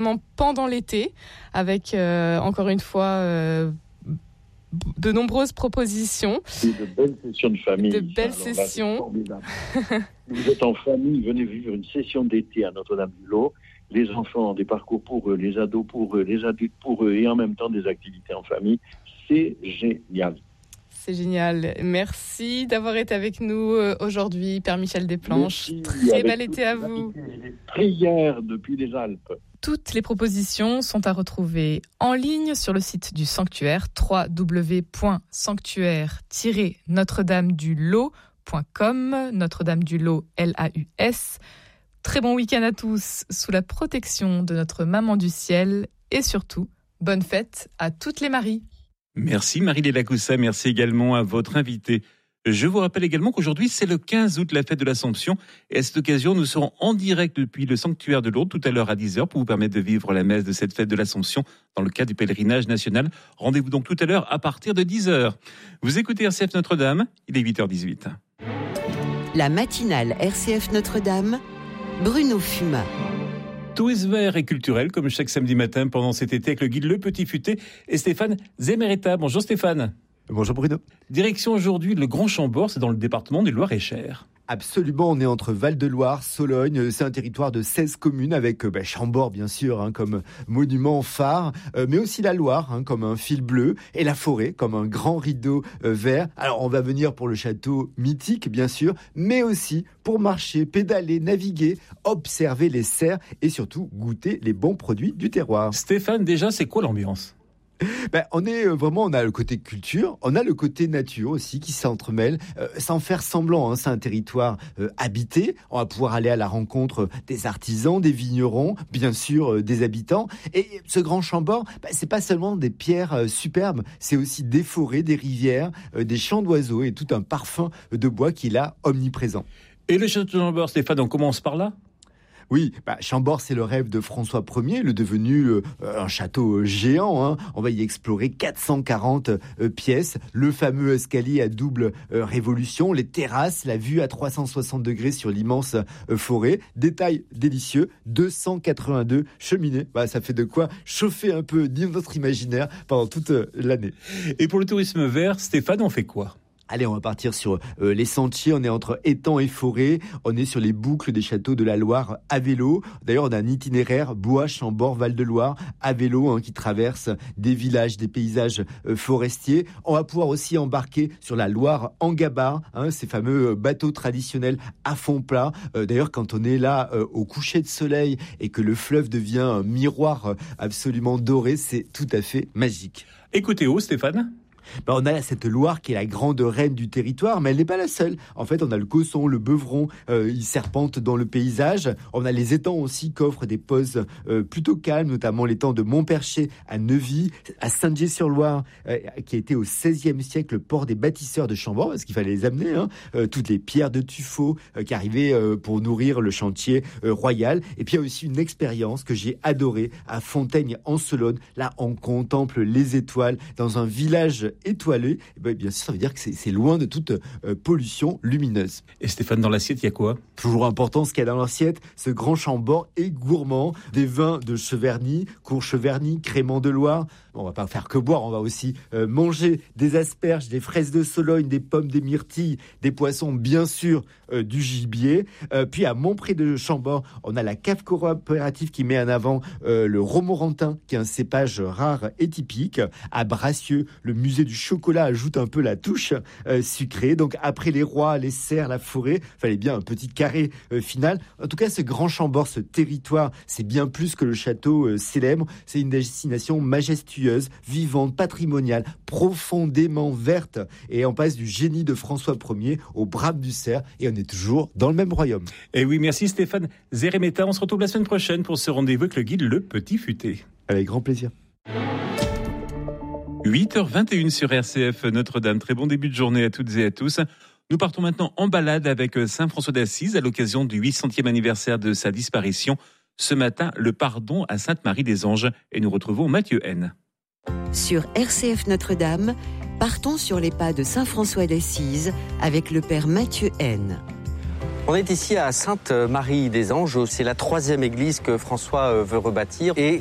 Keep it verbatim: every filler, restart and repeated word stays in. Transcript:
pendant l'été, avec euh, encore une fois euh, de nombreuses propositions. Et de belles sessions de famille. De belles Alors, sessions. Là, vous êtes en famille, venez vivre une session d'été à Notre-Dame-du-Lot. Les enfants, des parcours pour eux, les ados pour eux, les adultes pour eux, et en même temps des activités en famille. C'est génial. C'est génial. Merci d'avoir été avec nous aujourd'hui, Père Michel Desplanches. Merci. Très bel été à vous. Les prières depuis les Alpes. Toutes les propositions sont à retrouver en ligne sur le site du sanctuaire w w w point sanctuaire tiret notre dame du lot point com, Notre-Dame du Lot, L A U S. Très bon week-end à tous sous la protection de notre Maman du Ciel et surtout, bonne fête à toutes les Maries. Merci Marie-Léla Coussa, merci également à votre invité. Je vous rappelle également qu'aujourd'hui c'est le quinze août, la fête de l'Assomption, et à cette occasion nous serons en direct depuis le sanctuaire de Lourdes tout à l'heure à dix heures pour vous permettre de vivre la messe de cette fête de l'Assomption dans le cadre du pèlerinage national. Rendez-vous donc tout à l'heure à partir de dix heures. Vous écoutez R C F Notre-Dame, il est huit heures dix-huit. La matinale R C F Notre-Dame, Bruno Fumat. Tourisme vert et culturel, comme chaque samedi matin pendant cet été avec le guide Le Petit Futé et Stéphane Zemeretta. Bonjour Stéphane. Bonjour Bruno. Direction aujourd'hui le Grand Chambord, c'est dans le département du Loir-et-Cher. Absolument, on est entre Val-de-Loire, Sologne, c'est un territoire de seize communes avec bah, Chambord bien sûr hein, comme monument phare, euh, mais aussi la Loire hein, comme un fil bleu et la forêt comme un grand rideau euh, vert. Alors on va venir pour le château mythique bien sûr, mais aussi pour marcher, pédaler, naviguer, observer les serres et surtout goûter les bons produits du terroir. Stéphane, déjà c'est quoi l'ambiance ? Ben, on est vraiment, on a le côté culture, on a le côté nature aussi qui s'entremêlent, euh, sans faire semblant. Hein, c'est un territoire euh, habité. On va pouvoir aller à la rencontre des artisans, des vignerons, bien sûr euh, des habitants. Et ce Grand Chambord, ben, c'est pas seulement des pierres euh, superbes, c'est aussi des forêts, des rivières, euh, des champs d'oiseaux et tout un parfum de bois qui est là omniprésent. Et le château de Chambord, Stéphane, on commence par là ? Oui, bah, Chambord, c'est le rêve de François Ier, le devenu euh, un château géant. Hein. On va y explorer quatre cent quarante euh, pièces, le fameux escalier à double euh, révolution, les terrasses, la vue à trois cent soixante degrés sur l'immense euh, forêt. Détail délicieux, deux cent quatre-vingt-deux cheminées. Bah, ça fait de quoi chauffer un peu notre imaginaire pendant toute euh, l'année. Et pour le tourisme vert, Stéphane, on fait quoi ? Allez, on va partir sur euh, les sentiers. On est entre étangs et forêts. On est sur les boucles des châteaux de la Loire à vélo. D'ailleurs, on a un itinéraire Bois, Chambord, Val-de-Loire à vélo hein, qui traverse des villages, des paysages euh, forestiers. On va pouvoir aussi embarquer sur la Loire en gabarre, hein, ces fameux bateaux traditionnels à fond plat. Euh, d'ailleurs, quand on est là euh, au coucher de soleil et que le fleuve devient un miroir absolument doré, c'est tout à fait magique. Et côté eau, Stéphane ? Ben, on a cette Loire qui est la grande reine du territoire, mais elle n'est pas la seule. En fait, on a le Cosson, le Beuvron, euh, ils serpentent dans le paysage. On a les étangs aussi qui offrent des pauses euh, plutôt calmes, notamment l'étang de Montperché à Neuvy, à Saint-Dié-sur-Loire, euh, qui a été au seizième siècle le port des bâtisseurs de Chambord, parce qu'il fallait les amener, hein, euh, toutes les pierres de tuffeau euh, qui arrivaient euh, pour nourrir le chantier euh, royal. Et puis il y a aussi une expérience que j'ai adorée à Fontaigne-en-Solonne. Là, on contemple les étoiles dans un village étoilé, et bien, bien sûr, ça veut dire que c'est, c'est loin de toute euh, pollution lumineuse. Et Stéphane, dans l'assiette, il y a quoi ? Toujours important, ce qu'il y a dans l'assiette, ce Grand Chambord est gourmand. Des vins de Cheverny, Cour-Cheverny, Crémant de Loire. Bon, on va pas faire que boire, on va aussi euh, manger des asperges, des fraises de Sologne, des pommes, des myrtilles, des poissons, bien sûr, euh, du gibier. Euh, puis à Montpré de Chambord, on a la cave coopérative qui met en avant euh, le Romorantin, qui est un cépage rare et typique. À Bracieux, le musée du chocolat ajoute un peu la touche euh, sucrée. Donc après les rois, les cerfs, la forêt, fallait bien un petit carré euh, final. En tout cas, ce Grand Chambord, ce territoire, c'est bien plus que le château euh, célèbre. C'est une destination majestueuse, vivante, patrimoniale, profondément verte. Et on passe du génie de François Ier au brame du cerf. Et on est toujours dans le même royaume. Et oui, merci Stéphane Zemeretta. On se retrouve la semaine prochaine pour ce rendez-vous avec le guide Le Petit Futé. Avec grand plaisir. huit heures vingt et une sur R C F Notre-Dame. Très bon début de journée à toutes et à tous. Nous partons maintenant en balade avec Saint François d'Assise à l'occasion du huit centième anniversaire de sa disparition. Ce matin, le pardon à Sainte-Marie-des-Anges. Et nous retrouvons Mathieu N. Sur R C F Notre-Dame, partons sur les pas de Saint François d'Assise avec le Père Mathieu N. On est ici à Sainte-Marie des Anges, c'est la troisième église que François veut rebâtir et